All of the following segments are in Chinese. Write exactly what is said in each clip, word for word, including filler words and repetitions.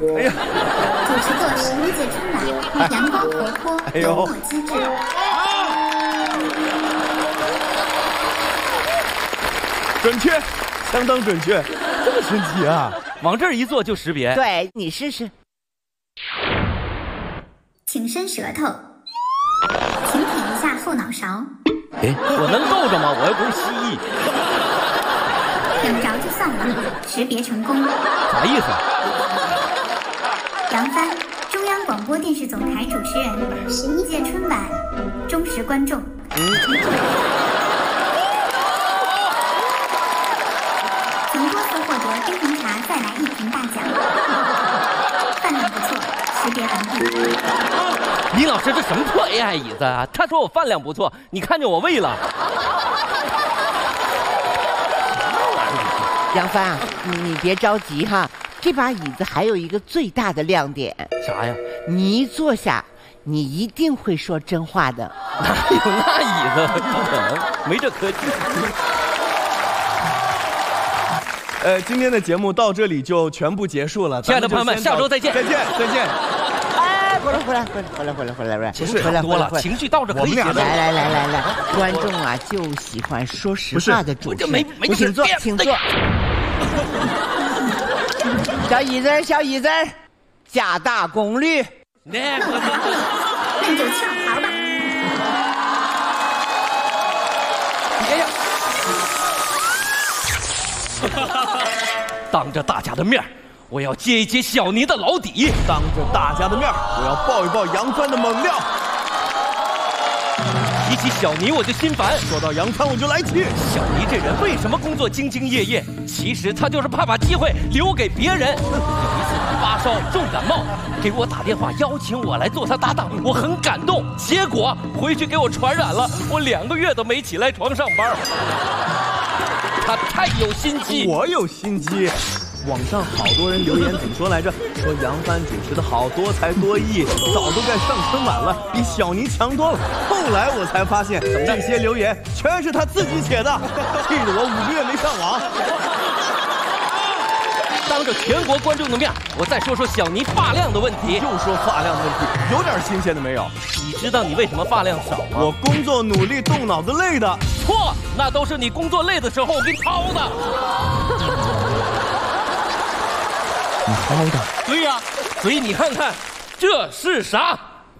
哎呀， 主持过十一届春晚，阳光活泼，幽默机智。 准确，相当准确，这么神奇啊！ 往这儿一坐就识别。 对，你试试。 请伸舌头，请舔一下后脑勺。 哎，我能够着吗？我又不是蜥蜴。 等着就算了，识别成功。 啥意思？ 杨帆，中央广播电视总台主持人，十一届春晚忠实观众。嗯。曾多次获得冰红茶再来一瓶大奖。饭量不错，识别完毕。 李老师，这什么破 A I 椅子啊？他说我饭量不错，你看见我胃了？ 杨帆啊，你你别着急哈，这把椅子还有一个最大的亮点。 啥呀？ 你一坐下，你一定会说真话的。 哪有那椅子？不可能，没这科技。 呃，今天的节目到这里就全部结束了。 亲爱的朋友们，下周再见！ 再见，再见！ 哎，回来，回来，回来，回来，回来，回来，回来！ 不是多了，情绪到这可以结束。 来来来来来，观众啊就喜欢说实话的主持人。 没没请坐，请坐。小椅子，小椅子，加大功率。 那就跳槽吧。 哎呀！当着大家的面，我要揭一揭小尼的老底。 当着大家的面，我要爆一爆杨帆的猛料。 提起小尼我就心烦， 说到杨帆我就来气。 小尼这人为什么工作兢兢业业？其实他就是怕把机会留给别人。有一次他发烧重感冒，给我打电话邀请我来做他搭档，我很感动。结果回去给我传染了，我两个月都没起来床上班。他太有心机， 我有心机。网上好多人留言怎么说来着？说杨帆主持的好多才多艺，早都该上春晚了，比小尼强多了。后来我才发现，这些留言全是他自己写的，气得我五个月没上网。 当着全国观众的面，我再说说小尼发量的问题。 又说发量的问题，有点新鲜的没有？ 你知道你为什么发量少吗？ 我工作努力，动脑子累的。 错，那都是你工作累的时候我给你掏的。 你掏的？ 对呀、啊，所以你看看，这是啥？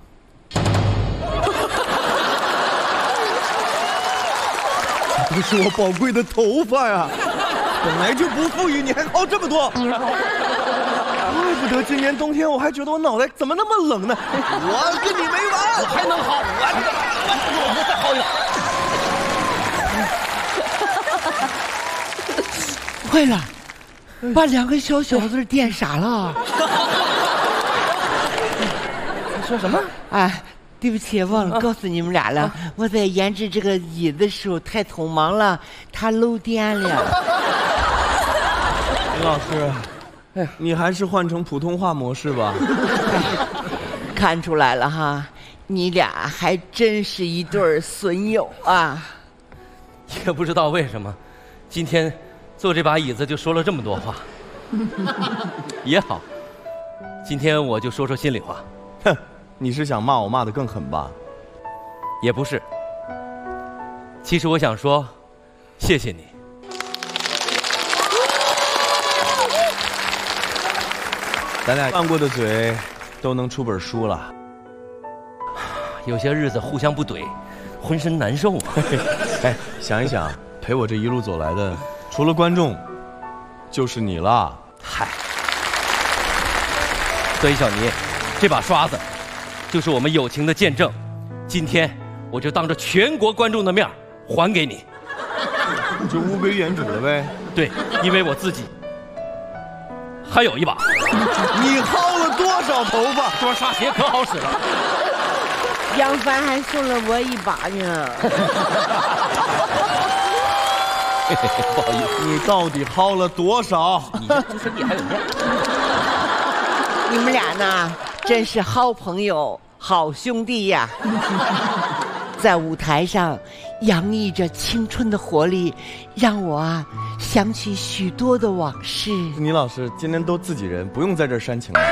这不是我宝贵的头发呀！本来就不富裕，你还薅这么多，怪不得今年冬天我还觉得我脑袋怎么那么冷呢。我跟你没完， 我还能薅，我还能薅，我再薅一个。坏了，把两个小小子电傻了。 你说什么？ 哎，对不起，忘了告诉你们俩了。啊、我在研制这个椅子的时候太匆忙了，它漏电了。 林老师，哎，你还是换成普通话模式吧。 看出来了哈，你俩还真是一对损友啊！ 也不知道为什么，今天坐这把椅子就说了这么多话。也好，今天我就说说心里话。 哼，你是想骂我骂得更狠吧？ 也不是，其实我想说，谢谢你。 咱俩拌过的嘴，都能出本书了。 有些日子互相不怼，浑身难受啊。 哎，想一想，陪我这一路走来的，除了观众，就是你了。 嗨，所以小尼，这把刷子，就是我们友情的见证。今天我就当着全国观众的面还给你。 你就物归原主了呗？ 对，因为我自己还有一把。 你薅了多少头发？ 多刷鞋可好使了。 杨帆还送了我一把呢。 不好意思， 你到底薅了多少？ 你这就是你还有面。 你们俩呢，真是好朋友、好兄弟呀！在舞台上洋溢着青春的活力，让我啊想起许多的往事。 倪老师，今天都自己人，不用在这儿煽情了。